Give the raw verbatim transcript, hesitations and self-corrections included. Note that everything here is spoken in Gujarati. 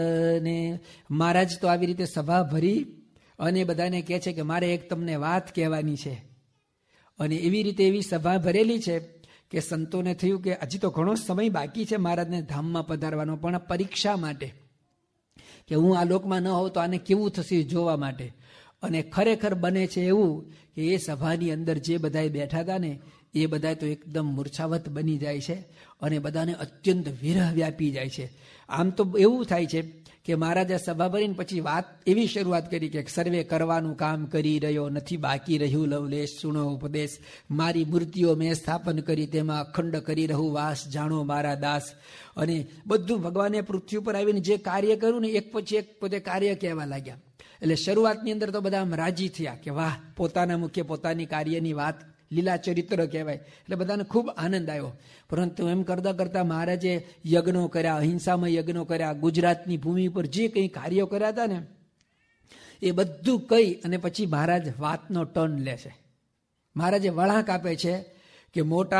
અને મહારાજ તો આવી રીતે સભા ભરી અને બધાને કહે છે કે મારે એક તમને વાત કહેવાની છે. અને એવી રીતે એવી સભા ભરેલી છે કે સંતોને થયું કે હજી તો ઘણો સમય બાકી છે મહારાજને ધામમાં પધારવાનો, પણ પરીક્ષા માટે કે હું આ લોકમાં ન હોઉં તો આને કેવું થશે જોવા માટે. અને ખરેખર બને છે એવું કે એ સભાની અંદર જે બધા બેઠા હતા ને એ બધા તો એકદમ મૂર્છાવત બની જાય છે અને બધાને અત્યંત વિરહ વ્યાપી જાય છે. આમ તો એવું થાય છે કે મહારાજે સભા ભરીને પછી વાત એવી શરૂઆત કરી કે સર્વે કરવાનું કામ કરી રહ્યો નથી, બાકી રહ્યું લવલેશ સુણો ઉપદેશ, મારી મૂર્તિઓ મેં સ્થાપન કરી તેમાં અખંડ કરી રહું વાસ, જાણો મારા દાસ. અને બધું ભગવાને પૃથ્વી ઉપર આવીને જે કાર્ય કર્યું ને એક પછી એક પોતે કાર્ય કહેવા લાગ્યા. એટલે શરૂઆતની અંદર તો બધા આમ રાજી થયા કે વાહ, પોતાના મુખ્ય પોતાની કાર્યની વાત લીલા ચરિત્ર કહેવાય, એટલે બધાને ખૂબ આનંદ આવ્યો. પરંતુ એમ કરતા કરતા મહારાજે યજ્ઞો કર્યા, અહિંસામાં યજ્ઞો કર્યા, ગુજરાતની ભૂમિ પર જે કંઈ કાર્યો કર્યા હતા ને એ બધું કહી અને પછી મહારાજ વાતનો ટર્ન લે છે. મહારાજે વળાંક આપે છે કે મોટા